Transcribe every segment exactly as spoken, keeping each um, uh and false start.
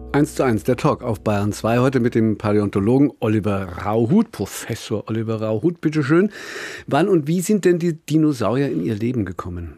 eins zu eins, der Talk auf Bayern zwei, heute mit dem Paläontologen Oliver Rauhut, Professor Oliver Rauhut, bitteschön. Wann und wie sind denn die Dinosaurier in ihr Leben gekommen?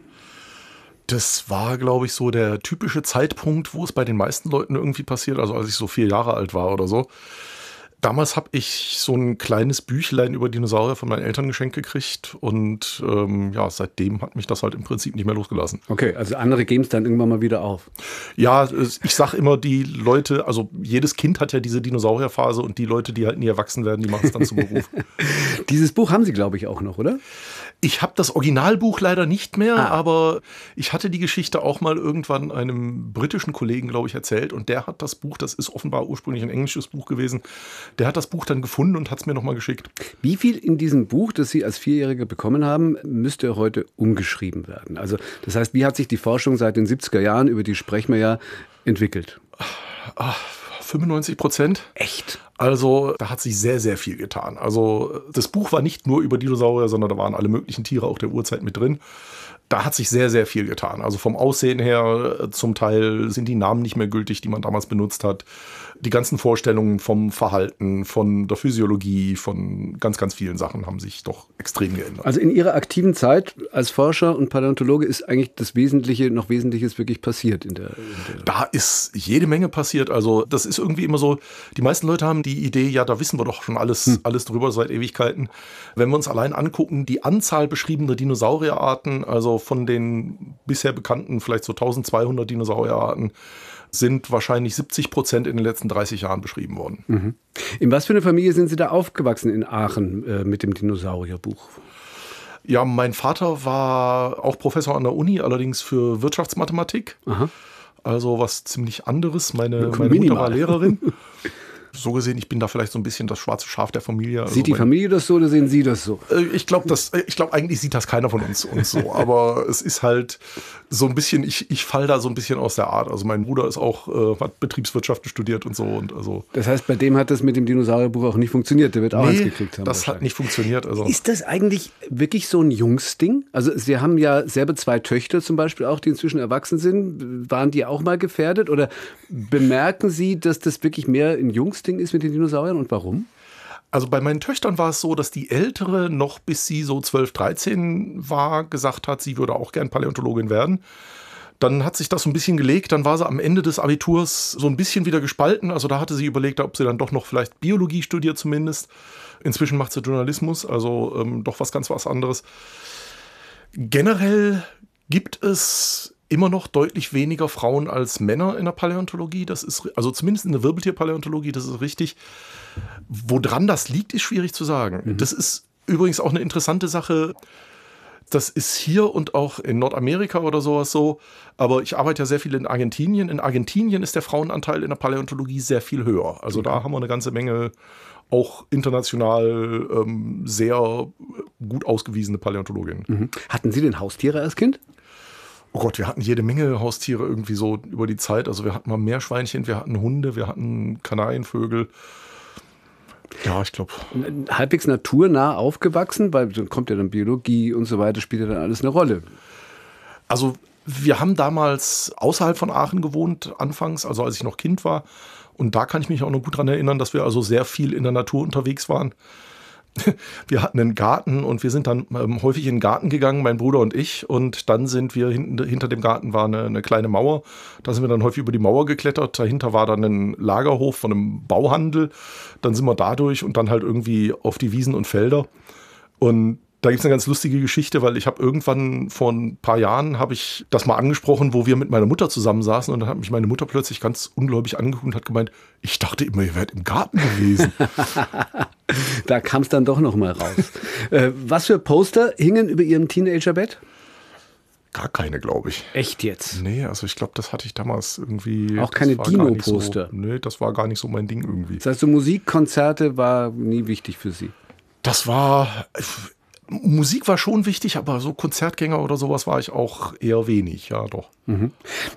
Das war, glaube ich, so der typische Zeitpunkt, wo es bei den meisten Leuten irgendwie passiert, also als ich so vier Jahre alt war oder so. Damals habe ich so ein kleines Büchlein über Dinosaurier von meinen Eltern geschenkt gekriegt und ähm, ja, seitdem hat mich das halt im Prinzip nicht mehr losgelassen. Okay, also andere geben es dann irgendwann mal wieder auf. Ja, ich sag immer, die Leute, also jedes Kind hat ja diese Dinosaurierphase und die Leute, die halt nie erwachsen werden, die machen es dann zum Beruf. Dieses Buch haben Sie, glaube ich, auch noch, oder? Ich habe das Originalbuch leider nicht mehr, ah. aber ich hatte die Geschichte auch mal irgendwann einem britischen Kollegen, glaube ich, erzählt und der hat das Buch, das ist offenbar ursprünglich ein englisches Buch gewesen, der hat das Buch dann gefunden und hat es mir nochmal geschickt. Wie viel in diesem Buch, das Sie als Vierjährige bekommen haben, müsste heute umgeschrieben werden? Also das heißt, wie hat sich die Forschung seit den siebziger Jahren, über die sprechen wir ja, entwickelt? Ach, fünfundneunzig Prozent. Echt? Also da hat sich sehr, sehr viel getan. Also das Buch war nicht nur über Dinosaurier, sondern da waren alle möglichen Tiere auch der Urzeit mit drin. Da hat sich sehr, sehr viel getan. Also vom Aussehen her, zum Teil sind die Namen nicht mehr gültig, die man damals benutzt hat. Die ganzen Vorstellungen vom Verhalten, von der Physiologie, von ganz, ganz vielen Sachen haben sich doch extrem geändert. Also in Ihrer aktiven Zeit als Forscher und Paläontologe ist eigentlich das Wesentliche, noch Wesentliches wirklich passiert in der, in der Da ist jede Menge passiert. Also das ist irgendwie immer so, die meisten Leute haben die Idee, ja, da wissen wir doch schon alles, hm. alles drüber seit Ewigkeiten. Wenn wir uns allein angucken, die Anzahl beschriebener Dinosaurierarten, also von den bisher bekannten vielleicht so zwölfhundert Dinosaurierarten, sind wahrscheinlich siebzig Prozent in den letzten dreißig Jahren beschrieben worden. Mhm. In was für eine Familie sind Sie da aufgewachsen in Aachen äh, mit dem Dinosaurierbuch? Ja, mein Vater war auch Professor an der Uni, allerdings für Wirtschaftsmathematik. Aha. Also was ziemlich anderes. Meine, meine Minimal. Mutter war Lehrerin. So gesehen, ich bin da vielleicht so ein bisschen das schwarze Schaf der Familie. Also sieht die Familie das so oder sehen Sie das so? Ich glaube, ich glaube, eigentlich sieht das keiner von uns, uns so. Aber es ist halt so ein bisschen, ich, ich falle da so ein bisschen aus der Art. Also mein Bruder ist auch, äh, hat Betriebswirtschaft studiert und so. Und also das heißt, bei dem hat das mit dem Dinosaurierbuch auch nicht funktioniert. Der wird auch nee, eins gekriegt haben. Das hat nicht funktioniert. Also. Ist das eigentlich wirklich so ein Jungsding? Also Sie haben ja selber zwei Töchter zum Beispiel auch, die inzwischen erwachsen sind. Waren die auch mal gefährdet? Oder bemerken Sie, dass das wirklich mehr ein Jungsding ist mit den Dinosauriern und warum? Also bei meinen Töchtern war es so, dass die Ältere noch bis sie so zwölf, dreizehn war, gesagt hat, sie würde auch gern Paläontologin werden. Dann hat sich das so ein bisschen gelegt, dann war sie am Ende des Abiturs so ein bisschen wieder gespalten. Also da hatte sie überlegt, ob sie dann doch noch vielleicht Biologie studiert zumindest. Inzwischen macht sie Journalismus, also ähm, doch was ganz was anderes. Generell gibt es immer noch deutlich weniger Frauen als Männer in der Paläontologie. Das ist, also zumindest in der Wirbeltierpaläontologie, das ist richtig. Woran das liegt, ist schwierig zu sagen. Mhm. Das ist übrigens auch eine interessante Sache. Das ist hier und auch in Nordamerika oder sowas so. Aber ich arbeite ja sehr viel in Argentinien. In Argentinien ist der Frauenanteil in der Paläontologie sehr viel höher. Also okay. Da haben wir eine ganze Menge auch international ähm, sehr gut ausgewiesene Paläontologinnen. Mhm. Hatten Sie denn Haustiere als Kind? Oh Gott, wir hatten jede Menge Haustiere irgendwie so über die Zeit. Also wir hatten mal Meerschweinchen, wir hatten Hunde, wir hatten Kanarienvögel. Ja, ich glaube. Halbwegs naturnah aufgewachsen, weil dann kommt ja dann Biologie und so weiter, spielt ja dann alles eine Rolle. Also wir haben damals außerhalb von Aachen gewohnt, anfangs, also als ich noch Kind war. Und da kann ich mich auch noch gut dran erinnern, dass wir also sehr viel in der Natur unterwegs waren. Wir hatten einen Garten und wir sind dann ähm, häufig in den Garten gegangen, mein Bruder und ich. Und dann sind wir, hinten, hinter dem Garten war eine, eine kleine Mauer. Da sind wir dann häufig über die Mauer geklettert. Dahinter war dann ein Lagerhof von einem Bauhandel. Dann sind wir da durch und dann halt irgendwie auf die Wiesen und Felder. Und da gibt es eine ganz lustige Geschichte, weil ich habe irgendwann vor ein paar Jahren habe ich das mal angesprochen, wo wir mit meiner Mutter zusammensaßen und dann hat mich meine Mutter plötzlich ganz ungläubig angeguckt und hat gemeint, ich dachte immer, ihr wärt im Garten gewesen. Da kam es dann doch noch mal raus. äh, was für Poster hingen über Ihrem Teenagerbett? Gar keine, glaube ich. Echt jetzt? Nee, also ich glaube, das hatte ich damals irgendwie. Auch keine Dino-Poster? So, nee, das war gar nicht so mein Ding irgendwie. Das heißt, so Musikkonzerte war nie wichtig für Sie? Das war... Musik war schon wichtig, aber so Konzertgänger oder sowas war ich auch eher wenig, ja doch. Mhm.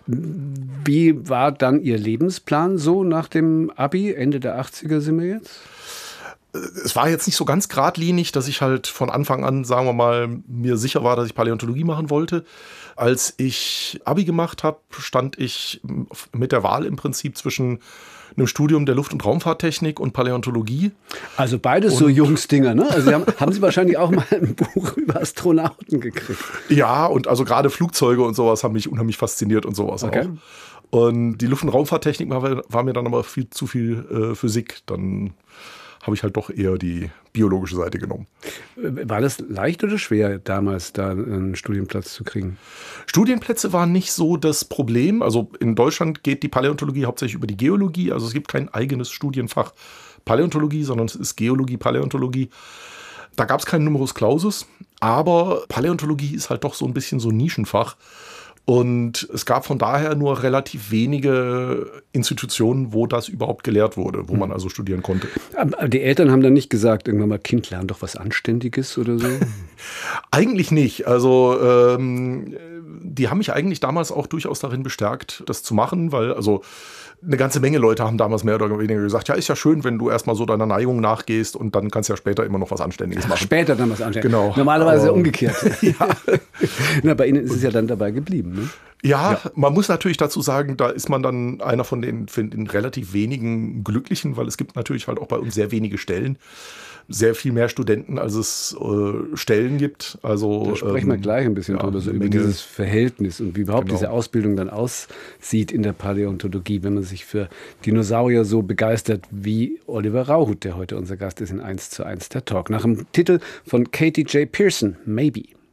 Wie war dann Ihr Lebensplan so nach dem Abi? Ende der achtziger sind wir jetzt? es war jetzt nicht so ganz geradlinig, dass ich halt von Anfang an, sagen wir mal, mir sicher war, dass ich Paläontologie machen wollte. Als ich Abi gemacht habe, stand ich mit der Wahl im Prinzip zwischen einem Studium der Luft- und Raumfahrttechnik und Paläontologie. Also beides und so Jungsdinger, ne? Also Sie haben, haben Sie wahrscheinlich auch mal ein Buch über Astronauten gekriegt. Ja, und also gerade Flugzeuge und sowas haben mich unheimlich fasziniert und sowas okay. auch. Und die Luft- und Raumfahrttechnik war, war mir dann aber viel zu viel äh, Physik. Dann habe ich halt doch eher die biologische Seite genommen. War das leicht oder schwer, damals da einen Studienplatz zu kriegen? Studienplätze waren nicht so das Problem. Also in Deutschland geht die Paläontologie hauptsächlich über die Geologie. Also es gibt kein eigenes Studienfach Paläontologie, sondern es ist Geologie, Paläontologie. Da gab es keinen Numerus Clausus. Aber Paläontologie ist halt doch so ein bisschen so ein Nischenfach. Und es gab von daher nur relativ wenige Institutionen, wo das überhaupt gelehrt wurde, wo man also studieren konnte. Aber die Eltern haben dann nicht gesagt, irgendwann mal, Kind, lern doch was Anständiges oder so? Eigentlich nicht. Also ähm, die haben mich eigentlich damals auch durchaus darin bestärkt, das zu machen, weil also eine ganze Menge Leute haben damals mehr oder weniger gesagt, ja, ist ja schön, wenn du erstmal so deiner Neigung nachgehst und dann kannst du ja später immer noch was Anständiges machen. Später dann was Anständiges. Genau. Normalerweise aber umgekehrt. Ja. Na, bei Ihnen ist es ja dann dabei geblieben, ne? Ja, ja, man muss natürlich dazu sagen, da ist man dann einer von den, von den relativ wenigen Glücklichen, weil es gibt natürlich halt auch bei uns sehr wenige Stellen. Sehr viel mehr Studenten, als es äh, Stellen gibt. Also, da sprechen wir ähm, gleich ein bisschen ja, drüber, so über dieses Verhältnis und wie überhaupt genau. diese Ausbildung dann aussieht in der Paläontologie, wenn man sich für Dinosaurier so begeistert wie Oliver Rauhut, der heute unser Gast ist in eins zu eins der Talk. Nach dem Titel von Katie J. Pearson, Maybe.